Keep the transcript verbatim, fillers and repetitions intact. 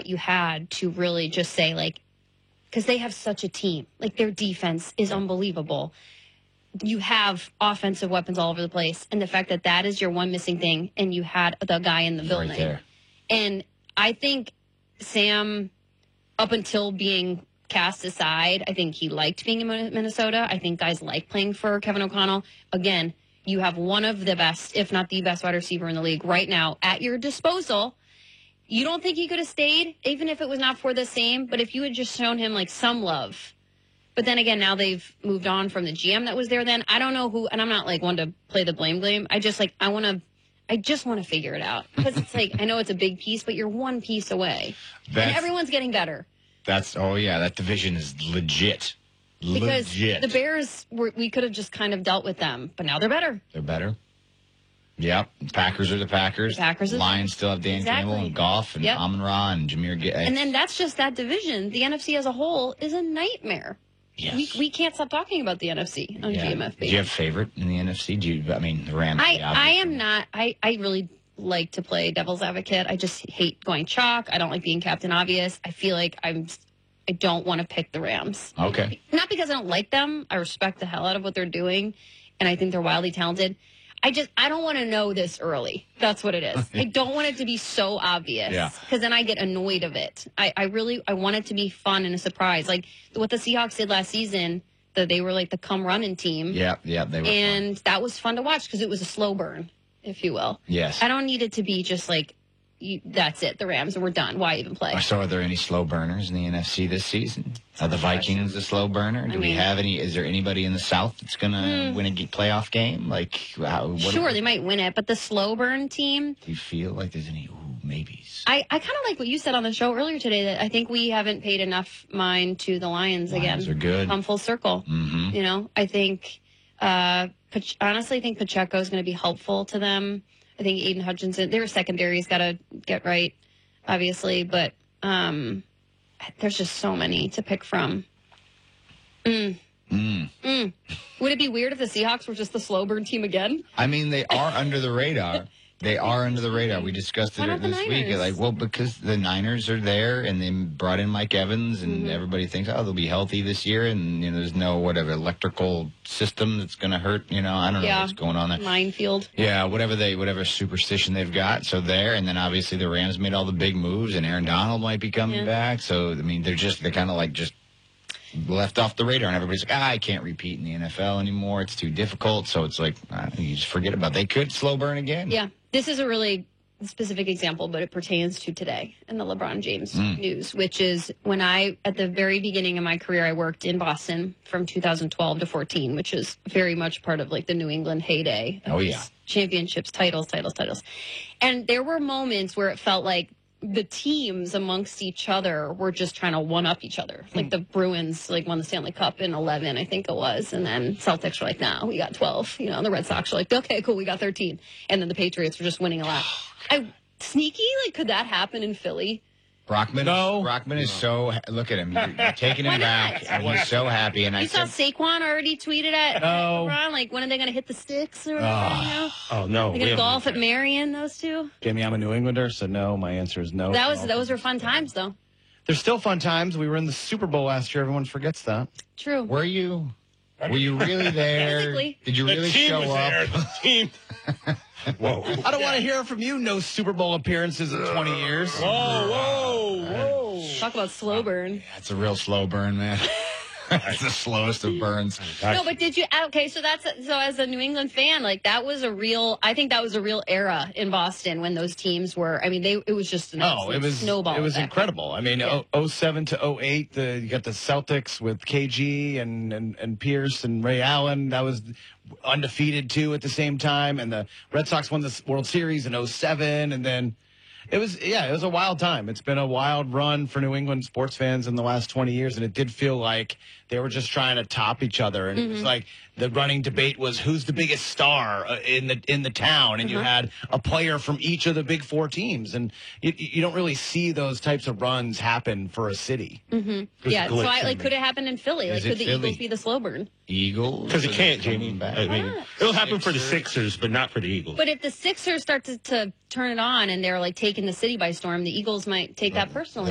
what you had to really just say, like, because they have such a team. Like, their defense is unbelievable. You have offensive weapons all over the place. And the fact that that is your one missing thing, and you had the guy in the building. Right there. And I think Sam, up until being cast aside, I think he liked being in Minnesota. I think guys like playing for Kevin O'Connell. Again, you have one of the best, if not the best wide receiver in the league right now at your disposal. You don't think he could have stayed, even if it was not for the same, but if you had just shown him like some love. But then again, now they've moved on from the G M that was there then. I don't know who, and I'm not like one to play the blame game. I just like, I want to, I just want to figure it out. Because it's like, I know it's a big piece, but you're one piece away. That's, and everyone's getting better. That's, oh yeah, that division is legit. Because legit. the Bears, were, we could have just kind of dealt with them, but now they're better. They're better. Yep. Packers are the Packers. The Packers. Lions still have Dan exactly. Campbell and Goff and yep. Amon-Ra and Jameer Gibbs. And then that's just that division. The N F C as a whole is a nightmare. Yes. We we can't stop talking about the N F C on yeah. G M F B. Do you have a favorite in the N F C? Do you? I mean, the Rams. I, I am not. I, I really like to play devil's advocate. I just hate going chalk. I don't like being Captain Obvious. I feel like I'm. I don't want to pick the Rams. Okay. Not because I don't like them. I respect the hell out of what they're doing, and I think they're wildly talented. I just, I don't want to know this early. That's what it is. I don't want it to be so obvious. Yeah. Because then I get annoyed of it. I, I really, I want it to be fun and a surprise. Like what the Seahawks did last season, that they were like the come running team. Yeah, yeah, they were And fun. that was fun to watch because it was a slow burn, if you will. Yes. I don't need it to be just like, you, that's it, the Rams, and we're done. Why even play? So are there any slow burners in the N F C this season? Are the Vikings a slow burner? Do I we mean, have any? Is there anybody in the South that's going to mm, win a playoff game? Like, how, what sure, do, they might win it, but the slow burn team. Do you feel like there's any ooh, maybes? I, I kind of like what you said on the show earlier today, that I think we haven't paid enough mind to the Lions, Lions again. are good. Come full circle. Mm-hmm. You know, I think, uh, Pach- honestly, I think Pacheco is going to be helpful to them. I think Aiden Hutchinson, their secondary's got to get right, obviously, but um, there's just so many to pick from. Mm. Mm. Mm. Would it be weird if the Seahawks were just the slow burn team again? I mean, they are under the radar. They are under the radar. We discussed Why it not the this week. Niners? Like, well, because the Niners are there, and they brought in Mike Evans, and Mm-hmm. everybody thinks, oh, they'll be healthy this year, and you know, there's no whatever electrical system that's going to hurt. You know, I don't know Yeah. what's going on there. Minefield. Yeah, whatever they, whatever superstition they've got. So there, and then obviously the Rams made all the big moves, and Aaron Donald might be coming Yeah. back. So I mean, they're just they're kind of like just left off the radar, and everybody's like, ah, I can't repeat in the N F L anymore. It's too difficult. So it's like uh, you just forget about it. They could slow burn again. Yeah, this is a really specific example, but it pertains to today in the LeBron James Mm. news, which is when I, at the very beginning of my career, I worked in Boston from two thousand twelve to fourteen, which is very much part of like the New England heyday. of Oh, these yeah. Championships, titles, titles, titles. And there were moments where it felt like the teams amongst each other were just trying to one up each other. Like the Bruins like won the Stanley Cup in eleven, I think it was. And then Celtics were like, no, we got twelve. You know, and the Red Sox were like, okay, cool, we got thirteen. And then the Patriots were just winning a lot. I sneaky, like, could that happen in Philly? Brockman, No. Brockman is so, look at him. You're, you're taking Why him back, not? and he's so happy. And I You saw said, Saquon already tweeted at No. LeBron, like, when are they going to hit the sticks or whatever, Oh. you know? Oh, no. They're we going to haven't- golf at Marion, those two? Jamie, I'm a New Englander, so no. My answer is no. That was Those were fun times, though. There's still fun times. We were in the Super Bowl last year. Everyone forgets that. True. were you? Were you really there? Physically. Did you The really team show was up? there. The team. Whoa. I don't want to hear from you. No Super Bowl appearances in twenty years. Whoa, whoa, whoa. Talk about slow burn. That's a real slow burn, man. That's the slowest of burns. No, but did you? Okay, so that's so as a New England fan, like that was a real. I think that was a real era in Boston when those teams were. I mean, they it was just an Oh, absolute it was snowball. It was effect. incredible. I mean, Yeah. oh seven to oh eight, the you got the Celtics with K G and, and and Pierce and Ray Allen. That was undefeated too at the same time, and the Red Sox won the World Series in oh seven, and then it was yeah, it was a wild time. It's been a wild run for New England sports fans in the last twenty years, and it did feel like they were just trying to top each other, and it was like the running debate was who's the biggest star uh, in the in the town, and you had a player from each of the big four teams, and you, you don't really see those types of runs happen for a city. Mm-hmm. Yeah, so I like could it happen in Philly? Like Is it could the Philly? Eagles be the slow burn? Eagles? Because it can't, Coming Jamie. back. I mean, not? it'll happen for the Sixers. Sixers, but not for the Eagles. But if the Sixers start to, to turn it on and they're like taking the city by storm, the Eagles might take that personally.